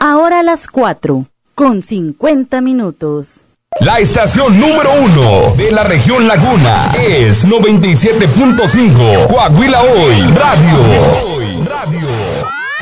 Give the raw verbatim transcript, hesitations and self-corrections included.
Ahora las cuatro, con cincuenta minutos. La estación número uno de la región Laguna es noventa y siete punto cinco Coahuila Hoy Radio. Hoy Radio.